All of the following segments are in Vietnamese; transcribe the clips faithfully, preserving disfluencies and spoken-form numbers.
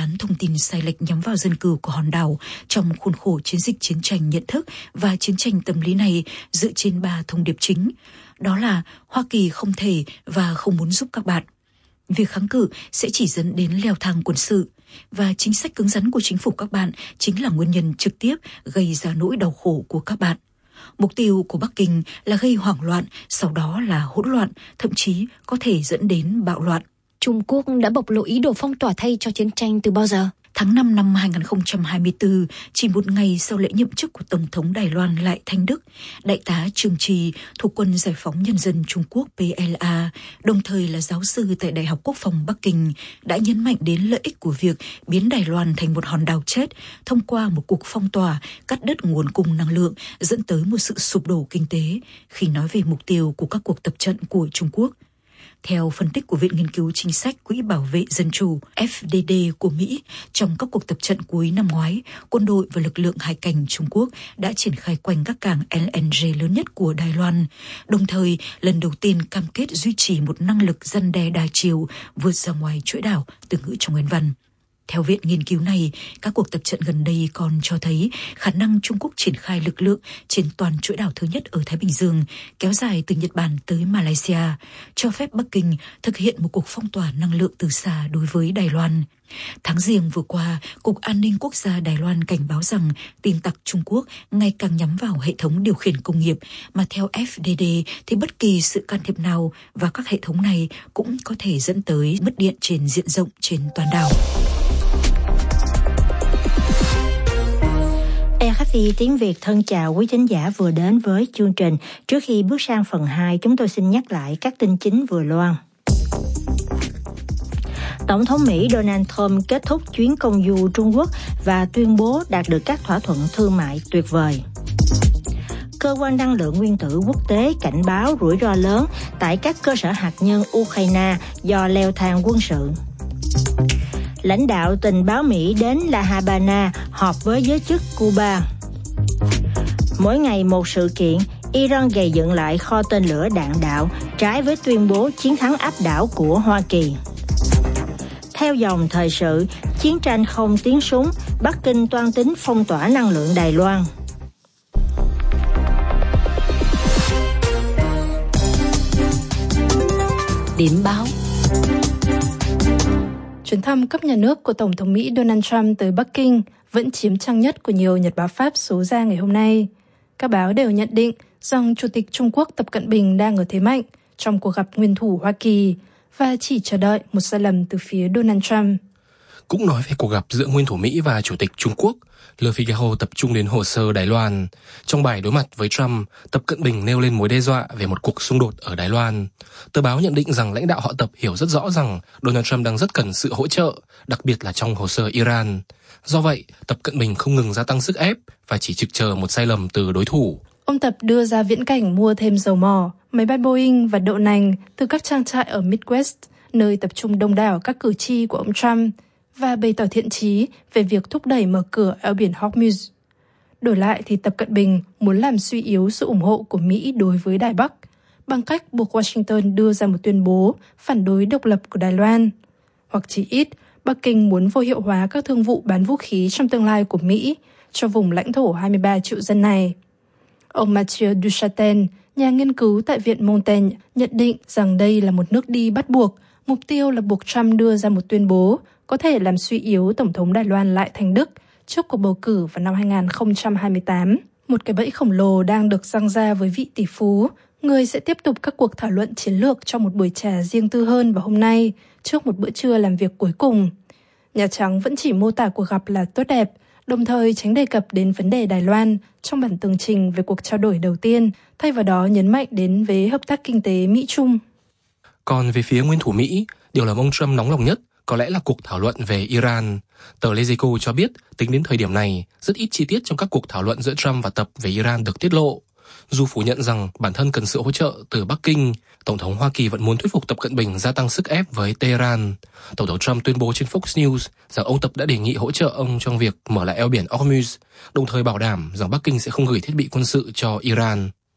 tán thông tin sai lệch nhắm vào dân cư của hòn đảo trong khuôn khổ chiến dịch chiến tranh nhận thức và chiến tranh tâm lý này dựa trên ba thông điệp chính. Đó là Hoa Kỳ không thể và không muốn giúp các bạn. Việc kháng cự sẽ chỉ dẫn đến leo thang quân sự, và chính sách cứng rắn của chính phủ các bạn chính là nguyên nhân trực tiếp gây ra nỗi đau khổ của các bạn. Mục tiêu của Bắc Kinh là gây hoảng loạn, sau đó là hỗn loạn, thậm chí có thể dẫn đến bạo loạn. Trung Quốc đã bộc lộ ý đồ phong tỏa thay cho chiến tranh từ bao giờ? Tháng năm năm hai không hai tư, chỉ một ngày sau lễ nhậm chức của Tổng thống Đài Loan Lại Thanh Đức, Đại tá Trương Trì thuộc Quân Giải phóng Nhân dân Trung Quốc pê lờ a, đồng thời là giáo sư tại Đại học Quốc phòng Bắc Kinh, đã nhấn mạnh đến lợi ích của việc biến Đài Loan thành một hòn đảo chết thông qua một cuộc phong tỏa, cắt đứt nguồn cung năng lượng, dẫn tới một sự sụp đổ kinh tế, khi nói về mục tiêu của các cuộc tập trận của Trung Quốc. Theo phân tích của Viện Nghiên cứu Chính sách Quỹ Bảo vệ Dân chủ ép đê đê của Mỹ, trong các cuộc tập trận cuối năm ngoái, quân đội và lực lượng hải cảnh Trung Quốc đã triển khai quanh các cảng lờ en giê lớn nhất của Đài Loan, đồng thời lần đầu tiên cam kết duy trì một năng lực răn đe đa chiều vượt ra ngoài chuỗi đảo, từ ngữ trong nguyên văn. Theo viện nghiên cứu này, các cuộc tập trận gần đây còn cho thấy khả năng Trung Quốc triển khai lực lượng trên toàn chuỗi đảo thứ nhất ở Thái Bình Dương, kéo dài từ Nhật Bản tới Malaysia, cho phép Bắc Kinh thực hiện một cuộc phong tỏa năng lượng từ xa đối với Đài Loan. Tháng Giêng vừa qua, Cục An ninh Quốc gia Đài Loan cảnh báo rằng tin tặc Trung Quốc ngày càng nhắm vào hệ thống điều khiển công nghiệp, mà theo ép đê đê thì bất kỳ sự can thiệp nào vào các hệ thống này cũng có thể dẫn tới mất điện trên diện rộng trên toàn đảo. rờ ép pê tiếng Việt thân chào quý thính giả vừa đến với chương trình. Trước khi bước sang phần hai, chúng tôi xin nhắc lại các tin chính vừa loan. Tổng thống Mỹ Donald Trump kết thúc chuyến công du Trung Quốc và tuyên bố đạt được các thỏa thuận thương mại tuyệt vời. Cơ quan năng lượng nguyên tử quốc tế cảnh báo rủi ro lớn tại các cơ sở hạt nhân Ukraine do leo thang quân sự. Lãnh đạo tình báo Mỹ đến La Habana họp với giới chức Cuba. Mỗi ngày một sự kiện, Iran gầy dựng lại kho tên lửa đạn đạo trái với tuyên bố chiến thắng áp đảo của Hoa Kỳ. Theo dòng thời sự, chiến tranh không tiếng súng, Bắc Kinh toan tính phong tỏa năng lượng Đài Loan. Điểm báo. Chuyến thăm cấp nhà nước của Tổng thống Mỹ Donald Trump tới Bắc Kinh vẫn chiếm trang nhất của nhiều nhật báo Pháp số ra ngày hôm nay. Các báo đều nhận định rằng Chủ tịch Trung Quốc Tập Cận Bình đang ở thế mạnh trong cuộc gặp nguyên thủ Hoa Kỳ và chỉ chờ đợi một sai lầm từ phía Donald Trump. Cũng nói về cuộc gặp giữa nguyên thủ Mỹ và Chủ tịch Trung Quốc, Le Figaro tập trung đến hồ sơ Đài Loan. Trong bài đối mặt với Trump, Tập Cận Bình nêu lên mối đe dọa về một cuộc xung đột ở Đài Loan. Tờ báo nhận định rằng lãnh đạo họ Tập hiểu rất rõ rằng Donald Trump đang rất cần sự hỗ trợ, đặc biệt là trong hồ sơ Iran. Do vậy, Tập Cận Bình không ngừng gia tăng sức ép và chỉ trực chờ một sai lầm từ đối thủ. Ông Tập đưa ra viễn cảnh mua thêm dầu mỏ, máy bay Boeing và đậu nành từ các trang trại ở Midwest, nơi tập trung đông đảo các cử tri của ông Trump, và bày tỏ thiện chí về việc thúc đẩy mở cửa eo biển Hormuz. Đổi lại thì Tập Cận Bình muốn làm suy yếu sự ủng hộ của Mỹ đối với Đài Bắc bằng cách buộc Washington đưa ra một tuyên bố phản đối độc lập của Đài Loan. Hoặc chỉ ít, Bắc Kinh muốn vô hiệu hóa các thương vụ bán vũ khí trong tương lai của Mỹ cho vùng lãnh thổ hai mươi ba triệu dân này. Ông Mathieu Duchatel, nhà nghiên cứu tại Viện Montaigne, nhận định rằng đây là một nước đi bắt buộc, mục tiêu là buộc Trump đưa ra một tuyên bố có thể làm suy yếu Tổng thống Đài Loan Lại Thanh Đức trước cuộc bầu cử vào năm hai không hai tám. Một cái bẫy khổng lồ đang được giăng ra với vị tỷ phú, người sẽ tiếp tục các cuộc thảo luận chiến lược trong một buổi trà riêng tư hơn vào hôm nay, trước một bữa trưa làm việc cuối cùng. Nhà Trắng vẫn chỉ mô tả cuộc gặp là tốt đẹp, đồng thời tránh đề cập đến vấn đề Đài Loan trong bản tường trình về cuộc trao đổi đầu tiên, thay vào đó nhấn mạnh đến vế hợp tác kinh tế Mỹ-Trung. Còn về phía nguyên thủ Mỹ, điều làm ông Trump nóng lòng nhất có lẽ là cuộc thảo luận về Iran. Tờ Lezico cho biết, tính đến thời điểm này, rất ít chi tiết trong các cuộc thảo luận giữa Trump và Tập về Iran được tiết lộ. Dù phủ nhận rằng bản thân cần sự hỗ trợ từ Bắc Kinh, Tổng thống Hoa Kỳ vẫn muốn thuyết phục Tập Cận Bình gia tăng sức ép với Tehran. Tổng thống Trump tuyên bố trên Fox News rằng ông Tập đã đề nghị hỗ trợ ông trong việc mở lại eo biển Hormuz, đồng thời bảo đảm rằng Bắc Kinh sẽ không gửi thiết bị quân sự cho Iran.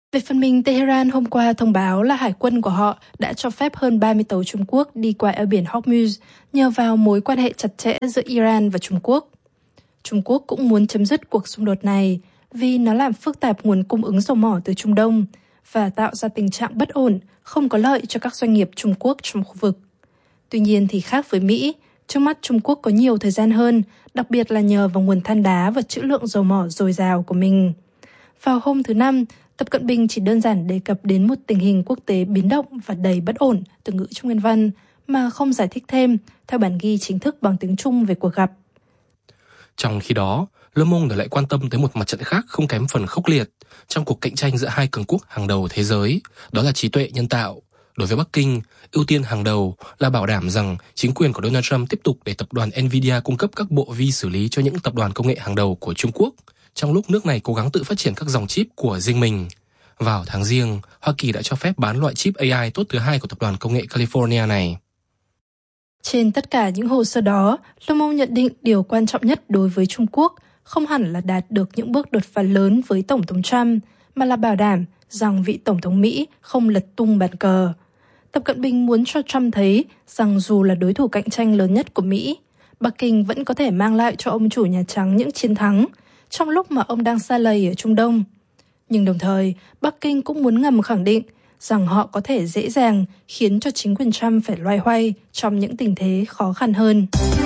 Về phần mình, Tehran hôm qua thông báo là hải quân của họ đã cho phép hơn ba mươi tàu Trung Quốc đi qua eo biển Hormuz nhờ vào mối quan hệ chặt chẽ giữa Iran và Trung Quốc. Trung Quốc cũng muốn chấm dứt cuộc xung đột này vì nó làm phức tạp nguồn cung ứng dầu mỏ từ Trung Đông và tạo ra tình trạng bất ổn, không có lợi cho các doanh nghiệp Trung Quốc trong khu vực. Tuy nhiên thì khác với Mỹ, trước mắt Trung Quốc có nhiều thời gian hơn, đặc biệt là nhờ vào nguồn than đá và trữ lượng dầu mỏ dồi dào của mình. Vào hôm thứ Năm, Tập Cận Bình chỉ đơn giản đề cập đến một tình hình quốc tế biến động và đầy bất ổn, từ ngữ Trung Nguyên văn, mà không giải thích thêm, theo bản ghi chính thức bằng tiếng Trung về cuộc gặp. Trong khi đó, Le Monde lại quan tâm tới một mặt trận khác không kém phần khốc liệt trong cuộc cạnh tranh giữa hai cường quốc hàng đầu thế giới, đó là trí tuệ nhân tạo. Đối với Bắc Kinh, ưu tiên hàng đầu là bảo đảm rằng chính quyền của Donald Trump tiếp tục để tập đoàn Nvidia cung cấp các bộ vi xử lý cho những tập đoàn công nghệ hàng đầu của Trung Quốc, trong lúc nước này cố gắng tự phát triển các dòng chip của riêng mình. Vào tháng Giêng, Hoa Kỳ đã cho phép bán loại chip a i tốt thứ hai của tập đoàn công nghệ California này. Trên tất cả những hồ sơ đó, Le Monde nhận định điều quan trọng nhất đối với Trung Quốc không hẳn là đạt được những bước đột phá lớn với Tổng thống Trump, mà là bảo đảm rằng vị Tổng thống Mỹ không lật tung bàn cờ. Tập Cận Bình muốn cho Trump thấy rằng dù là đối thủ cạnh tranh lớn nhất của Mỹ, Bắc Kinh vẫn có thể mang lại cho ông chủ Nhà Trắng những chiến thắng trong lúc mà ông đang sa lầy ở Trung Đông. Nhưng đồng thời, Bắc Kinh cũng muốn ngầm khẳng định rằng họ có thể dễ dàng khiến cho chính quyền Trump phải loay hoay trong những tình thế khó khăn hơn.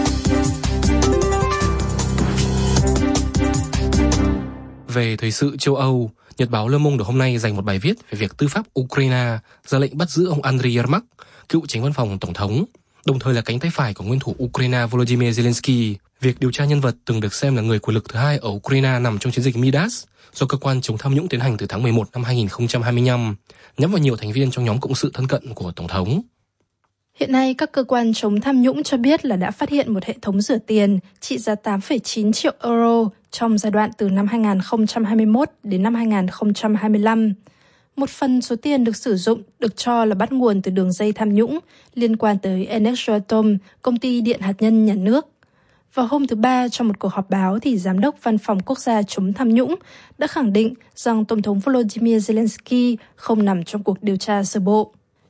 Về thời sự châu Âu, Nhật báo Le Monde hôm nay dành một bài viết về việc tư pháp Ukraine ra lệnh bắt giữ ông Andriy Yermak, cựu chánh văn phòng tổng thống, đồng thời là cánh tay phải của nguyên thủ Ukraine Volodymyr Zelensky. Việc điều tra nhân vật từng được xem là người quyền lực thứ hai ở Ukraine nằm trong chiến dịch Midas do cơ quan chống tham nhũng tiến hành từ tháng mười một năm hai nghìn không trăm hai mươi lăm, nhắm vào nhiều thành viên trong nhóm cộng sự thân cận của tổng thống. Hiện nay, các cơ quan chống tham nhũng cho biết là đã phát hiện một hệ thống rửa tiền trị giá tám phẩy chín triệu euro trong giai đoạn từ năm hai nghìn không trăm hai mươi mốt đến năm hai nghìn không trăm hai mươi lăm. Một phần số tiền được sử dụng được cho là bắt nguồn từ đường dây tham nhũng liên quan tới Energoatom, công ty điện hạt nhân nhà nước. Vào hôm thứ Ba, trong một cuộc họp báo, thì Giám đốc Văn phòng Quốc gia chống tham nhũng đã khẳng định rằng Tổng thống Volodymyr Zelensky không nằm trong cuộc điều tra sơ bộ.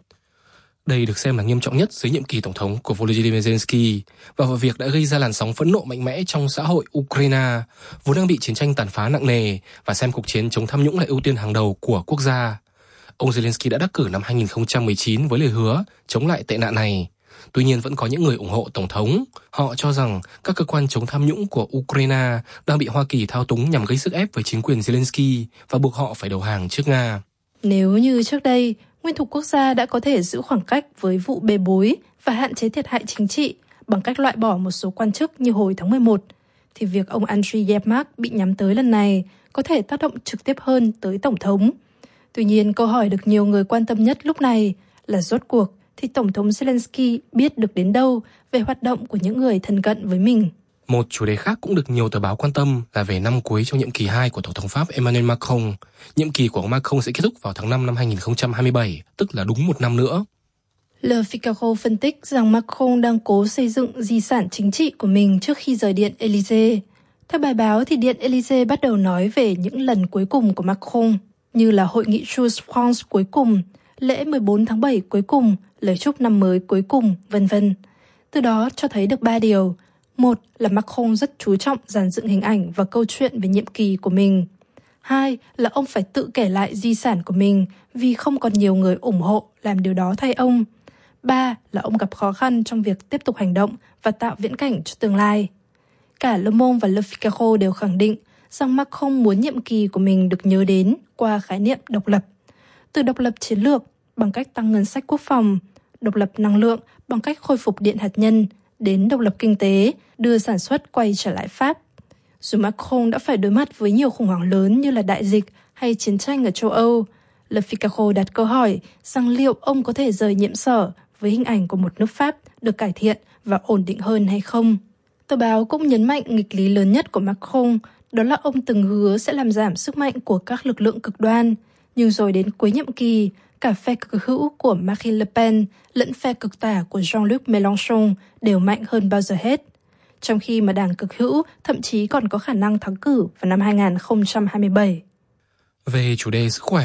Đây được xem là nghiêm trọng nhất dưới nhiệm kỳ tổng thống của Volodymyr Zelensky và vụ việc đã gây ra làn sóng phẫn nộ mạnh mẽ trong xã hội Ukraine, vốn đang bị chiến tranh tàn phá nặng nề và xem cuộc chiến chống tham nhũng là ưu tiên hàng đầu của quốc gia. Ông Zelensky đã đắc cử năm hai nghìn không trăm mười chín với lời hứa chống lại tệ nạn này. Tuy nhiên vẫn có những người ủng hộ tổng thống. Họ cho rằng các cơ quan chống tham nhũng của Ukraine đang bị Hoa Kỳ thao túng nhằm gây sức ép với chính quyền Zelensky và buộc họ phải đầu hàng trước Nga. Nếu như trước đây, nguyên thủ quốc gia đã có thể giữ khoảng cách với vụ bê bối và hạn chế thiệt hại chính trị bằng cách loại bỏ một số quan chức như hồi tháng mười một, thì việc ông Andriy Yermak bị nhắm tới lần này có thể tác động trực tiếp hơn tới tổng thống. Tuy nhiên, câu hỏi được nhiều người quan tâm nhất lúc này là rốt cuộc thì Tổng thống Zelensky biết được đến đâu về hoạt động của những người thân cận với mình. Một chủ đề khác cũng được nhiều tờ báo quan tâm là về năm cuối trong nhiệm kỳ hai của Tổng thống Pháp Emmanuel Macron. Nhiệm kỳ của ông Macron sẽ kết thúc vào tháng năm năm hai nghìn không trăm hai mươi bảy, tức là đúng một năm nữa. Le Figaro phân tích rằng Macron đang cố xây dựng di sản chính trị của mình trước khi rời Điện Élysée. Theo bài báo, thì Điện Élysée bắt đầu nói về những lần cuối cùng của Macron, như là hội nghị Choose France cuối cùng, lễ mười bốn tháng bảy cuối cùng, lời chúc năm mới cuối cùng, vân vân. Từ đó cho thấy được ba điều. Một là Macron rất chú trọng dàn dựng hình ảnh và câu chuyện về nhiệm kỳ của mình. Hai là ông phải tự kể lại di sản của mình vì không còn nhiều người ủng hộ làm điều đó thay ông. Ba là ông gặp khó khăn trong việc tiếp tục hành động và tạo viễn cảnh cho tương lai. Cả Le Monde và Le Figaro đều khẳng định rằng Macron muốn nhiệm kỳ của mình được nhớ đến qua khái niệm độc lập. Từ độc lập chiến lược bằng cách tăng ngân sách quốc phòng, độc lập năng lượng bằng cách khôi phục điện hạt nhân, đến độc lập kinh tế, đưa sản xuất quay trở lại Pháp. Dù Macron đã phải đối mặt với nhiều khủng hoảng lớn như là đại dịch hay chiến tranh ở châu Âu, Le Figaro đặt câu hỏi rằng liệu ông có thể rời nhiệm sở với hình ảnh của một nước Pháp được cải thiện và ổn định hơn hay không. Tờ báo cũng nhấn mạnh nghịch lý lớn nhất của Macron, đó là ông từng hứa sẽ làm giảm sức mạnh của các lực lượng cực đoan, nhưng rồi đến cuối nhiệm kỳ, cả phe cực hữu của Marine Le Pen lẫn phe cực tả của Jean-Luc Mélenchon đều mạnh hơn bao giờ hết, trong khi mà đảng cực hữu thậm chí còn có khả năng thắng cử vào năm hai nghìn không trăm hai mươi bảy. Về chủ đề sức khỏe,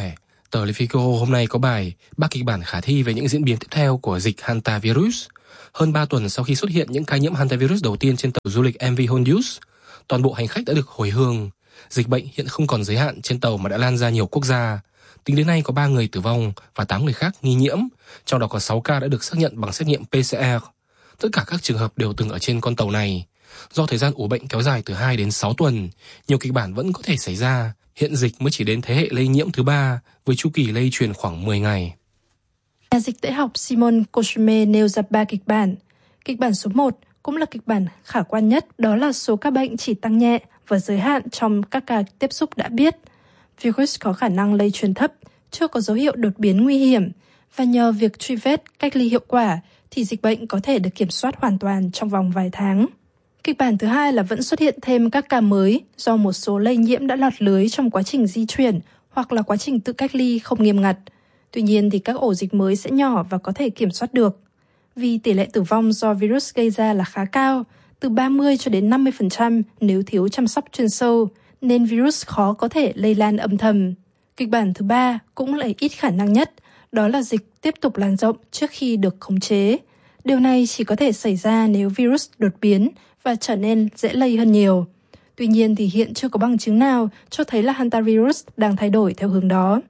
Tờ Le Figaro hôm nay có bài ba kịch bản khả thi về những diễn biến tiếp theo của dịch hantavirus. Hơn ba tuần sau khi xuất hiện những ca nhiễm hantavirus đầu tiên trên tàu du lịch em vê Hondius, toàn bộ hành khách đã được hồi hương. Dịch bệnh hiện không còn giới hạn trên tàu mà đã lan ra nhiều quốc gia. Tính đến nay có ba người tử vong và tám người khác nghi nhiễm, trong đó có sáu ca đã được xác nhận bằng xét nghiệm pê xê rờ. Tất cả các trường hợp đều từng ở trên con tàu này. Do thời gian ủ bệnh kéo dài từ hai đến sáu tuần, nhiều kịch bản vẫn có thể xảy ra. Hiện dịch mới chỉ đến thế hệ lây nhiễm thứ ba, với chu kỳ lây truyền khoảng mười ngày. Nhà dịch tễ học Simon Koshme nêu ra ba kịch bản. Kịch bản số một cũng là kịch bản khả quan nhất, đó là số ca bệnh chỉ tăng nhẹ và giới hạn trong các ca tiếp xúc đã biết. Virus có khả năng lây truyền thấp, chưa có dấu hiệu đột biến nguy hiểm, và nhờ việc truy vết, cách ly hiệu quả thì dịch bệnh có thể được kiểm soát hoàn toàn trong vòng vài tháng. Kịch bản thứ hai là vẫn xuất hiện thêm các ca mới do một số lây nhiễm đã lọt lưới trong quá trình di chuyển hoặc là quá trình tự cách ly không nghiêm ngặt. Tuy nhiên thì các ổ dịch mới sẽ nhỏ và có thể kiểm soát được. Vì tỷ lệ tử vong do virus gây ra là khá cao, từ ba mươi cho đến năm mươi phần trăm nếu thiếu chăm sóc chuyên sâu, nên virus khó có thể lây lan âm thầm. Kịch bản thứ ba cũng là ít khả năng nhất, đó là dịch tiếp tục lan rộng trước khi được khống chế. Điều này chỉ có thể xảy ra nếu virus đột biến và trở nên dễ lây hơn nhiều. Tuy nhiên thì hiện chưa có bằng chứng nào cho thấy là hantavirus đang thay đổi theo hướng đó.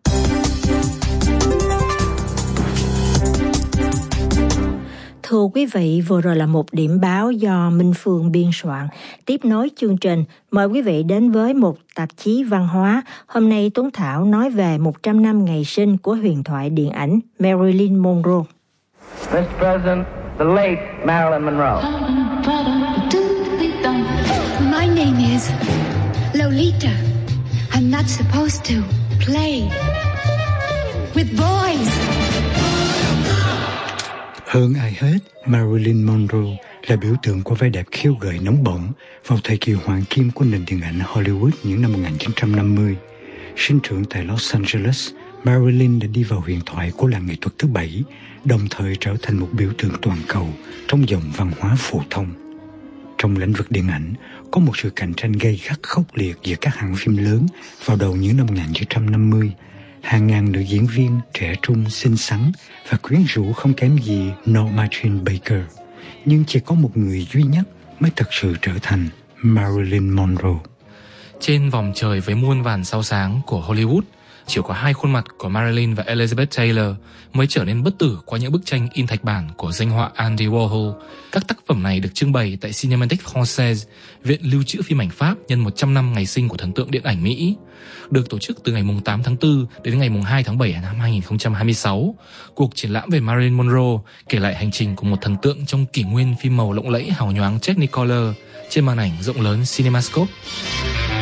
Thưa quý vị, vừa rồi là một điểm báo do Minh Phương biên soạn. Tiếp nối chương trình, mời quý vị đến với một tạp chí văn hóa. Hôm nay Tuấn Thảo nói về một trăm năm ngày sinh của huyền thoại điện ảnh Marilyn Monroe. mister President, the late Marilyn Monroe. My name is Lolita. I'm not supposed to play with boys. Hơn ai hết, Marilyn Monroe là biểu tượng của vẻ đẹp khiêu gợi nóng bỏng vào thời kỳ hoàng kim của nền điện ảnh Hollywood những năm một nghìn chín trăm năm mươi. Sinh trưởng tại Los Angeles, Marilyn đã đi vào huyền thoại của làng nghệ thuật thứ bảy, đồng thời trở thành một biểu tượng toàn cầu trong dòng văn hóa phổ thông. Trong lĩnh vực điện ảnh, có một sự cạnh tranh gay gắt khốc liệt giữa các hãng phim lớn vào đầu những năm một nghìn chín trăm năm mươi. Hàng ngàn nữ diễn viên trẻ trung, xinh xắn và quyến rũ không kém gì Norma Jean Baker. Nhưng chỉ có một người duy nhất mới thực sự trở thành Marilyn Monroe. Trên vòng trời với muôn vàn sao sáng của Hollywood, chỉ có hai khuôn mặt của Marilyn và Elizabeth Taylor mới trở nên bất tử qua những bức tranh in thạch bản của danh họa Andy Warhol. Các tác phẩm này được trưng bày tại Cinémathèque Française, viện lưu trữ phim ảnh Pháp nhân một trăm năm ngày sinh của thần tượng điện ảnh Mỹ. Được tổ chức từ ngày tám tháng tư đến ngày hai tháng bảy năm hai nghìn không trăm hai mươi sáu, cuộc triển lãm về Marilyn Monroe kể lại hành trình của một thần tượng trong kỷ nguyên phim màu lộng lẫy hào nhoáng Technicolor trên màn ảnh rộng lớn CinemaScope.